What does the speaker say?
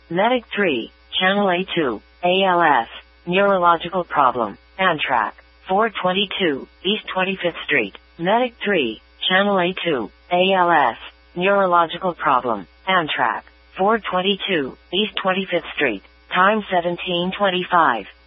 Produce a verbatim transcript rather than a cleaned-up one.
Medic three, Channel A two, A L S, neurological problem, Amtrak, four twenty-two, East twenty-fifth Street. Medic three, Channel A two, A L S, neurological problem, Amtrak, four twenty-two, East twenty-fifth Street. Time seventeen twenty-five.